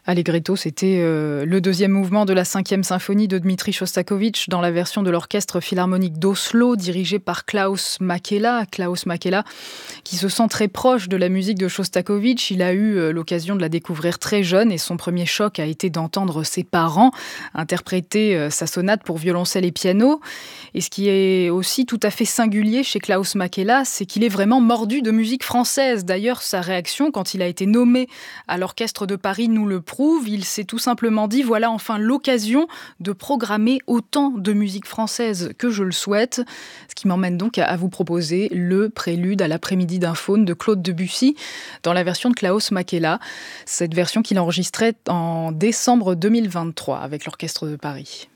Allegretto, c'était le deuxième mouvement de la 5e symphonie de Dmitri Shostakovich dans la version de l'Orchestre philharmonique d'Oslo, dirigé par Klaus Makela. Klaus Makela, qui se sent très proche de la musique de Shostakovich. Il a eu l'occasion de la découvrir très jeune et son premier choc a été d'entendre ses parents interpréter sa sonate pour violoncelle et piano. Et ce qui est aussi tout à fait singulier chez Klaus Makela, c'est qu'il est vraiment mordu de musique française. D'ailleurs, sa réaction, quand il a été nommé à l'Orchestre de Paris, nous le prouve. Il s'est tout simplement dit, voilà enfin l'occasion de programmer autant de musique française que je le souhaite. Ce qui m'emmène donc à vous proposer le prélude à l'après-midi d'un faune de Claude Debussy dans la version de Klaus Makela. Cette version qu'il enregistrait en décembre 2023 avec l'Orchestre de Paris.